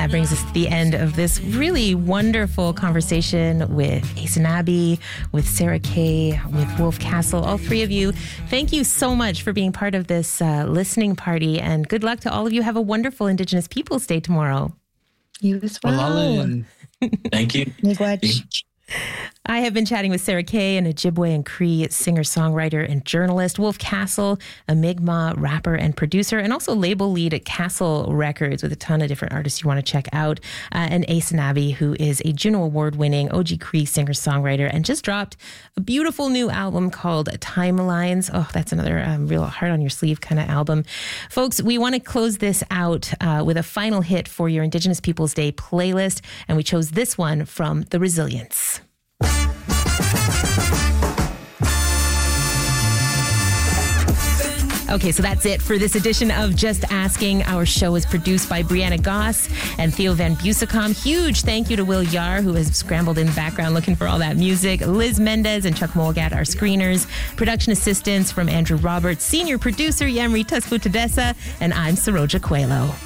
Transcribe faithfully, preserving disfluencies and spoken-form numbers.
that brings us to the end of this really wonderful conversation with Aysanabee, with Sarah Kay, with Wolf Castle, all three of you. Thank you so much for being part of this uh, listening party, and good luck to all of you. Have a wonderful Indigenous Peoples Day tomorrow. You as well. Thank you. I have been chatting with Sarah Kay, an Ojibwe and Cree singer-songwriter and journalist, Wolf Castle, a Mi'kmaq rapper and producer, and also label lead at Castle Records with a ton of different artists you want to check out, uh, and Aysanabee, who is a Juno Award-winning O G Cree singer-songwriter and just dropped a beautiful new album called Timelines. Oh, that's another um, real heart-on-your-sleeve kind of album. Folks, we want to close this out uh, with a final hit for your Indigenous Peoples Day playlist, and we chose this one from The Resilience. Okay, so that's it for this edition of Just Asking. Our show is produced by Brianna Goss and Theo Van Bussicom. Huge thank you to Will Yar, who has scrambled in the background looking for all that music. Liz Mendez and Chuck Molgat, our screeners. Production assistance from Andrew Roberts. Senior producer Yamri Tuspu Tadessa. And I'm Saroja Coelho.